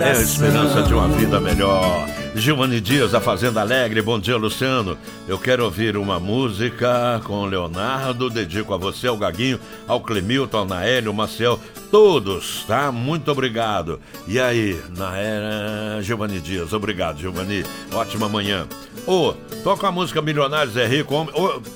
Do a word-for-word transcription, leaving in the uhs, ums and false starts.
coração. É a esperança de uma vida melhor. Giovanni Dias, a Fazenda Alegre. Bom dia, Luciano. Eu quero ouvir uma música com o Leonardo. Dedico a você, ao Gaguinho, ao Clemilton, ao Naélio, ao Maciel, todos, tá? Muito obrigado. E aí, Naélio, Giovanni Dias, obrigado, Giovanni. Ótima manhã. Ô, oh, toca a música Milionários é Rico. Homem... Oh,